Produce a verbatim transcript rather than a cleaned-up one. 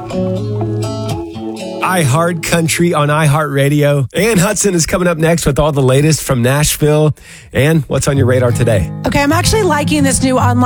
iHeart Country on iHeartRadio. Ann Hudson is coming up next with all the latest from Nashville. Ann, what's on your radar today? Okay, I'm actually liking this new online